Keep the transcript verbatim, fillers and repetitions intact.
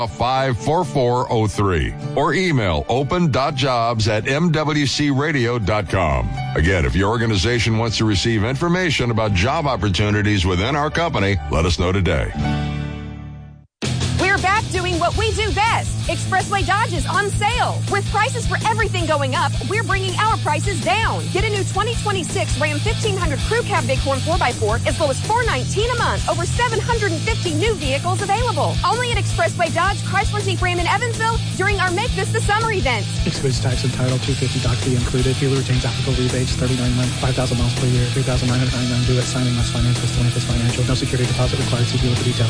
five four four zero three or email open.jobs at m w c radio dot com. Again, if your organization wants to receive information about job opportunities within our company, let us know today. We're back doing what we do best. Expressway Dodge is on sale. With prices for everything going up, we're bringing our prices down. Get a new twenty twenty-six Ram fifteen hundred Crew Cab Bighorn four by four as low as four hundred nineteen dollars a month. Over seven hundred fifty new vehicles available. Only at Expressway Dodge, Chrysler Jeep Ram in Evansville during our Make This the Summer event. Excludes tax and title, two hundred fifty dollars doc fee included. Dealer retains applicable rebates, thirty-nine months, five thousand miles per year, three thousand nine hundred ninety-nine due at signing. Must finance with twenty-fifth financial. No security deposit required. See dealer for details.